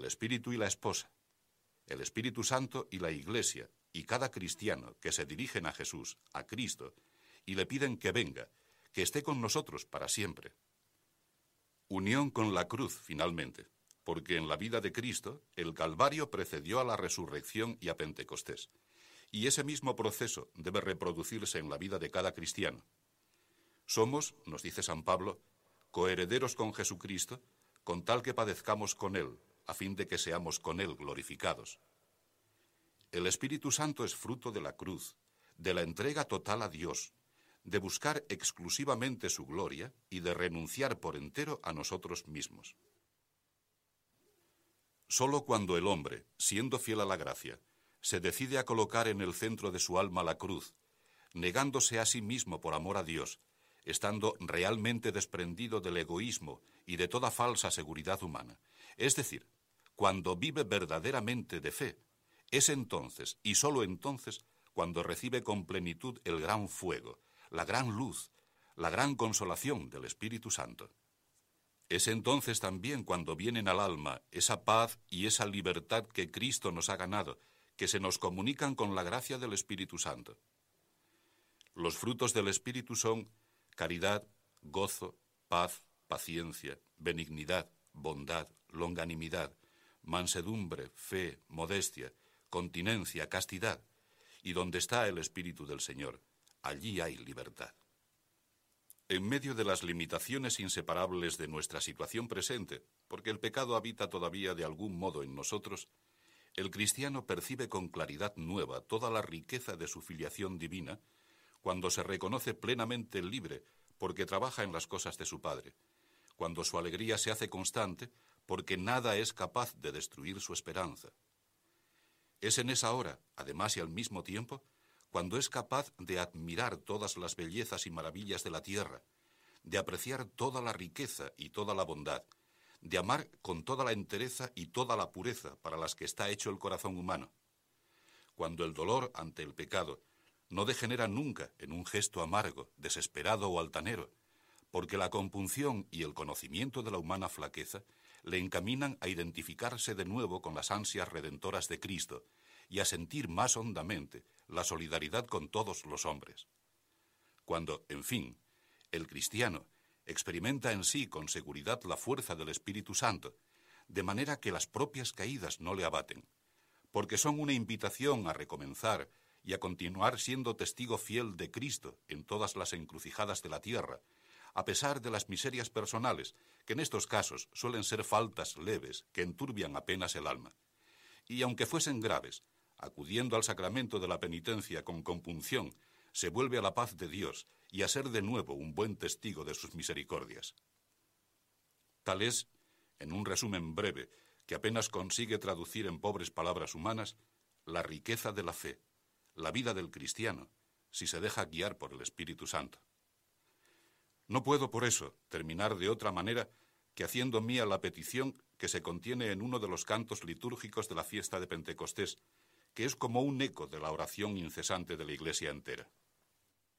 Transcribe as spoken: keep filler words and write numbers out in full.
Espíritu y la esposa, el Espíritu Santo y la Iglesia, y cada cristiano que se dirigen a Jesús, a Cristo, y le piden que venga, que esté con nosotros para siempre. Unión con la cruz, finalmente, porque en la vida de Cristo el Calvario precedió a la resurrección y a Pentecostés, y ese mismo proceso debe reproducirse en la vida de cada cristiano. Somos, nos dice San Pablo, coherederos con Jesucristo, con tal que padezcamos con Él, a fin de que seamos con Él glorificados. El Espíritu Santo es fruto de la cruz, de la entrega total a Dios, de buscar exclusivamente su gloria y de renunciar por entero a nosotros mismos. Solo cuando el hombre, siendo fiel a la gracia, se decide a colocar en el centro de su alma la cruz, negándose a sí mismo por amor a Dios, estando realmente desprendido del egoísmo y de toda falsa seguridad humana, es decir, cuando vive verdaderamente de fe, es entonces, y sólo entonces, cuando recibe con plenitud el gran fuego, la gran luz, la gran consolación del Espíritu Santo. Es entonces también cuando vienen al alma esa paz y esa libertad que Cristo nos ha ganado, que se nos comunican con la gracia del Espíritu Santo. Los frutos del Espíritu son caridad, gozo, paz, paciencia, benignidad, bondad, longanimidad, mansedumbre, fe, modestia, continencia, castidad. Y donde está el Espíritu del Señor, allí hay libertad. En medio de las limitaciones inseparables de nuestra situación presente, porque el pecado habita todavía de algún modo en nosotros, el cristiano percibe con claridad nueva toda la riqueza de su filiación divina cuando se reconoce plenamente libre porque trabaja en las cosas de su Padre, cuando su alegría se hace constante porque nada es capaz de destruir su esperanza. Es en esa hora, además y al mismo tiempo, cuando es capaz de admirar todas las bellezas y maravillas de la tierra, de apreciar toda la riqueza y toda la bondad, de amar con toda la entereza y toda la pureza para las que está hecho el corazón humano. Cuando el dolor ante el pecado no degenera nunca en un gesto amargo, desesperado o altanero, porque la compunción y el conocimiento de la humana flaqueza le encaminan a identificarse de nuevo con las ansias redentoras de Cristo y a sentir más hondamente la solidaridad con todos los hombres. Cuando, en fin, el cristiano experimenta en sí con seguridad la fuerza del Espíritu Santo, de manera que las propias caídas no le abaten, porque son una invitación a recomenzar y a continuar siendo testigo fiel de Cristo en todas las encrucijadas de la tierra, a pesar de las miserias personales, que en estos casos suelen ser faltas leves que enturbian apenas el alma. Y aunque fuesen graves, acudiendo al sacramento de la penitencia con compunción, se vuelve a la paz de Dios y a ser de nuevo un buen testigo de sus misericordias. Tal es, en un resumen breve, que apenas consigue traducir en pobres palabras humanas, la riqueza de la fe, la vida del cristiano, si se deja guiar por el Espíritu Santo. No puedo, por eso, terminar de otra manera que haciendo mía la petición que se contiene en uno de los cantos litúrgicos de la fiesta de Pentecostés, que es como un eco de la oración incesante de la Iglesia entera.